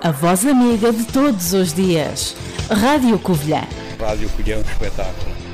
a voz amiga de todos os dias. Rádio Covilhã. Rádio Covilhã, um espetáculo.